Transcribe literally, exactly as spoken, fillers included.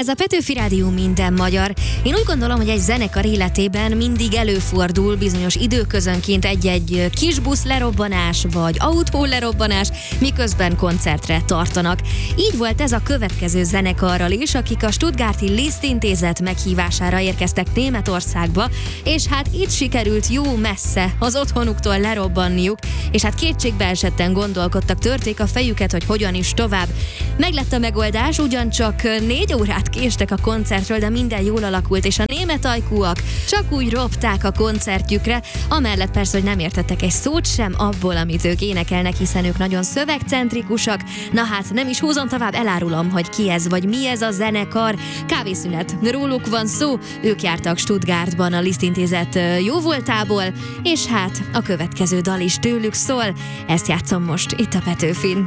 Ez a Petőfi Rádió minden magyar. Én úgy gondolom, hogy egy zenekar életében mindig előfordul bizonyos időközönként egy-egy kis busz lerobbanás, vagy autó lerobbanás, miközben koncertre tartanak. Így volt ez a következő zenekarral is, akik a stuttgarti Liszt Intézet meghívására érkeztek Németországba, és hát itt sikerült jó messze az otthonuktól lerobbanniuk, és hát kétségbeesetten gondolkodtak, törték a fejüket, hogy hogyan is tovább. Meglett a megoldás, ugyancsak négy órát késtek a koncertről, de minden jól alakult, és a német ajkúak csak úgy ropták a koncertjükre, amellett persze, hogy nem értettek egy szót sem abból, amit ők énekelnek, hiszen ők nagyon szövegcentrikusak. Na hát, nem is húzom tovább, elárulom, hogy ki ez, vagy mi ez a zenekar. Kávészünet, róluk van szó, ők jártak Stuttgartban a Liszt Intézet jóvoltából, és hát a következő dal is tőlük szól. Ezt játszom most itt a Petőfin.